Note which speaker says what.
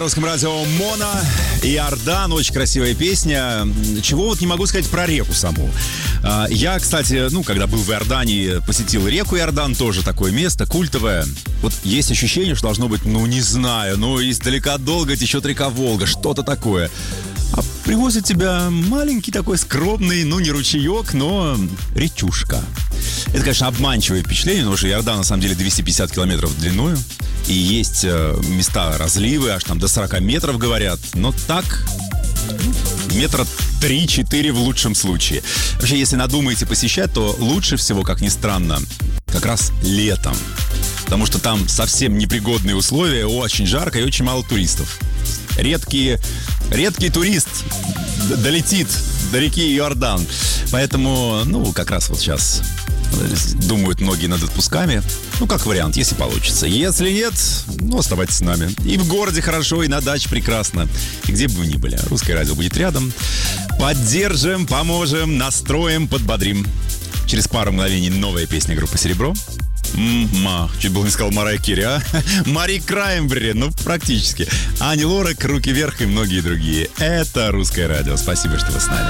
Speaker 1: русском радио Моно и Иордан. Очень красивая песня. Чего вот не могу сказать про реку саму. Я, кстати, когда был в Иордании, посетил реку Иордан. Тоже такое место культовое. Вот есть ощущение, что должно быть, не знаю, издалека долго течет река Волга. Что-то такое. А привозит тебя маленький такой скромный, не ручеек, но речушка. Это, конечно, обманчивое впечатление, потому что Иордан, на самом деле, 250 километров в длину. И есть места разливы, аж там до 40 метров, говорят. Но так, метра 3-4 в лучшем случае. Вообще, если надумаете посещать, то лучше всего, как ни странно, как раз летом. Потому что там совсем непригодные условия, очень жарко и очень мало туристов. Редкий турист долетит до реки Иордан. Поэтому, как раз вот сейчас думают многие над отпусками. Как вариант, если получится. Если нет, оставайтесь с нами. И в городе хорошо, и на даче прекрасно. И где бы вы ни были, Русское радио будет рядом. Поддержим, поможем, настроим, подбодрим. Через пару мгновений новая песня группы «Серебро». Чуть было не сказал Марайя Керри, а? Мари Краймбрери, практически. Ани Лорак, «Руки вверх» и многие другие. Это Русское радио. Спасибо, что вы с нами.